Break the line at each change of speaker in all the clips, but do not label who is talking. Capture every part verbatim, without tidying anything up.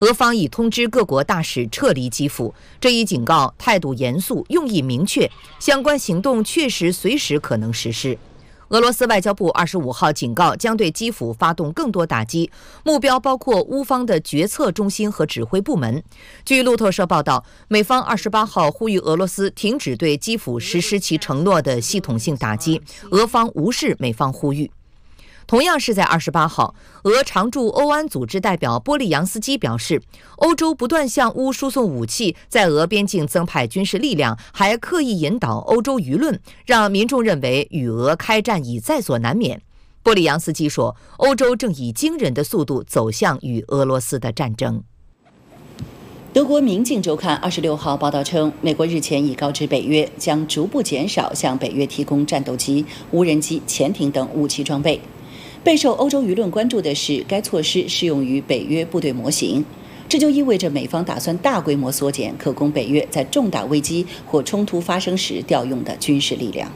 俄方已通知各国大使撤离基辅，这一警告态度严肃，用意明确，相关行动确实随时可能实施。俄罗斯外交部二十五号警告，将对基辅发动更多打击，目标包括乌方的决策中心和指挥部门。据路透社报道，美方二十八号呼吁俄罗斯停止对基辅实施其承诺的系统性打击，俄方无视美方呼吁。同样是在二十八号，俄常驻欧安组织代表波利扬斯基表示，欧洲不断向乌输送武器，在俄边境增派军事力量，还刻意引导欧洲舆论，让民众认为与俄开战已在所难免。波利扬斯基说，欧洲正以惊人的速度走向与俄罗斯的战争。
德国《明镜周刊》二十六号报道称，美国日前已告知北约，将逐步减少向北约提供战斗机、无人机、潜艇等武器装备。备受欧洲舆论关注的是，该措施适用于北约部队模型，这就意味着美方打算大规模缩减可供北约在重大危机或冲突发生时调用的军事力量。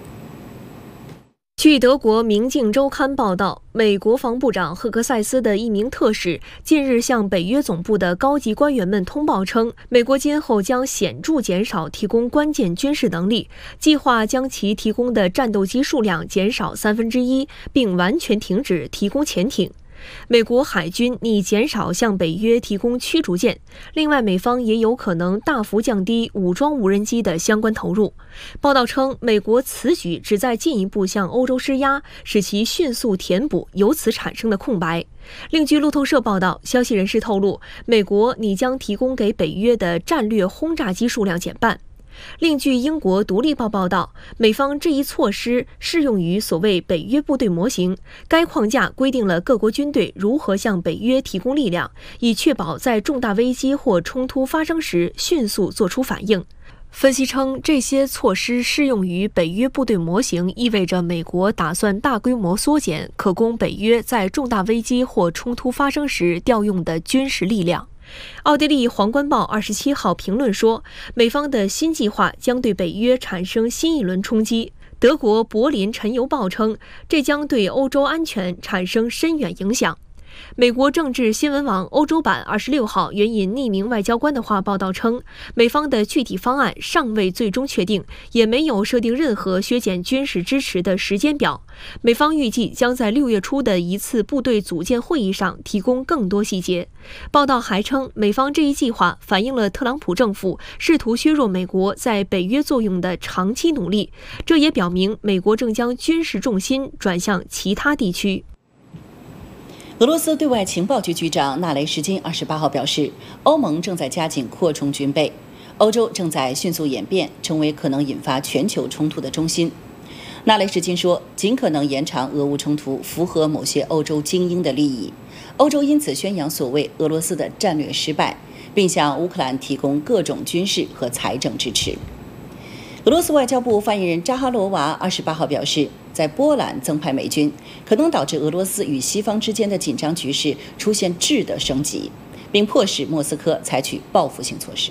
据德国《明镜周刊》报道，美国防部长赫克塞斯的一名特使近日向北约总部的高级官员们通报称，美国今后将显著减少提供关键军事能力，计划将其提供的战斗机数量减少三分之一，并完全停止提供潜艇。美国海军拟减少向北约提供驱逐舰，另外美方也有可能大幅降低武装无人机的相关投入。报道称，美国此举旨在进一步向欧洲施压，使其迅速填补由此产生的空白。另据路透社报道，消息人士透露，美国拟将提供给北约的战略轰炸机数量减半。另据英国《独立报》报道，美方这一措施适用于所谓北约部队模型，该框架规定了各国军队如何向北约提供力量，以确保在重大危机或冲突发生时迅速做出反应。分析称，这些措施适用于北约部队模型，意味着美国打算大规模缩减可供北约在重大危机或冲突发生时调用的军事力量。奥地利《皇冠报》二十七号评论说，美方的新计划将对北约产生新一轮冲击。德国《柏林晨邮报》称，这将对欧洲安全产生深远影响。美国政治新闻网欧洲版二十六号援引匿名外交官的话报道称，美方的具体方案尚未最终确定，也没有设定任何削减军事支持的时间表。美方预计将在六月初的一次部队组建会议上提供更多细节。报道还称，美方这一计划反映了特朗普政府试图削弱美国在北约作用的长期努力，这也表明美国正将军事重心转向其他地区。
俄罗斯对外情报局局长纳雷什金二十八号表示，欧盟正在加紧扩充军备，欧洲正在迅速演变，成为可能引发全球冲突的中心。纳雷什金说，尽可能延长俄乌冲突符合某些欧洲精英的利益，欧洲因此宣扬所谓俄罗斯的战略失败，并向乌克兰提供各种军事和财政支持。俄罗斯外交部发言人扎哈罗娃二十八号表示，在波兰增派美军可能导致俄罗斯与西方之间的紧张局势出现质的升级，并迫使莫斯科采取报复性措施。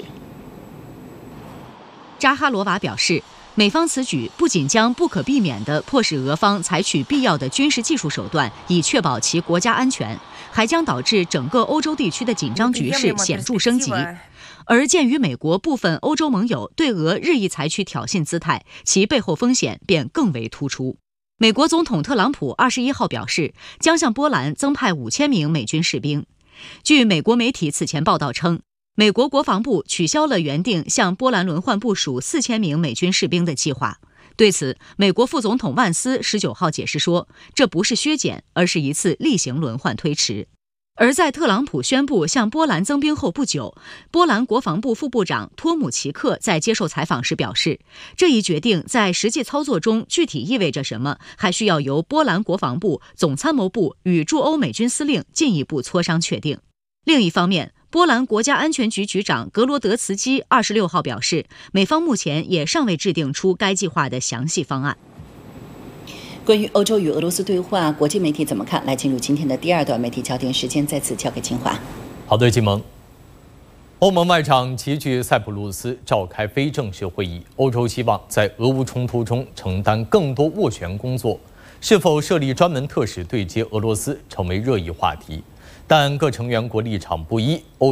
扎哈罗娃表示，美方此举不仅将不可避免地迫使俄方采取必要的军事技术手段以确保其国家安全，还将导致整个欧洲地区的紧张局势显著升级。而鉴于美国部分欧洲盟友对俄日益采取挑衅姿态，其背后风险便更为突出。美国总统特朗普二十一号表示，将向波兰增派五千名美军士兵。据美国媒体此前报道称，美国国防部取消了原定向波兰轮换部署四千名美军士兵的计划。对此，美国副总统万斯十九号解释说，这不是削减，而是一次例行轮换推迟。而在特朗普宣布向波兰增兵后不久，波兰国防部副部长托姆奇克在接受采访时表示，这一决定在实际操作中具体意味着什么，还需要由波兰国防部、总参谋部与驻欧美军司令进一步磋商确定。另一方面，波兰国家安全局局长格罗德茨基二十六号表示，美方目前也尚未制定出该计划的详细方案。
关于欧洲与俄罗斯对话，国际媒体怎么看？来进入今天的第二段媒体焦点时间，再次交给金华。
好的，金萌。欧盟外长齐聚塞浦路斯召开非正式会议，欧洲希望在俄乌冲突中承担更多斡旋工作，是否设立专门特使对接俄罗斯成为热议话题，但各成员国立场不一。欧